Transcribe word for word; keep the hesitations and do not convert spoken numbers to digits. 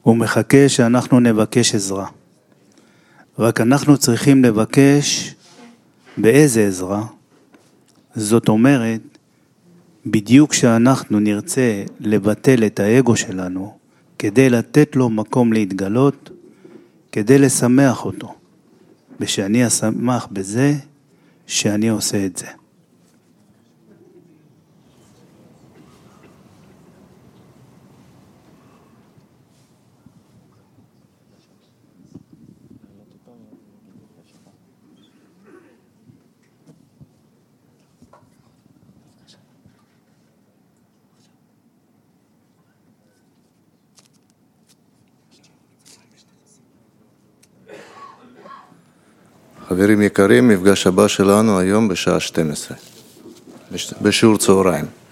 הוא מחכה שאנחנו נבקש עזרה. רק אנחנו צריכים לבקש באיזה עזרה. זאת אומרת, בדיוק שאנחנו נרצה לבטל את האגו שלנו, כדי לתת לו מקום להתגלות, כדי לשמח אותו. ושאני אשמח בזה שאני עושה את זה. חברים יקרים, מפגש הבא שלנו היום בשעה שתים עשרה, בשיעור צהריים.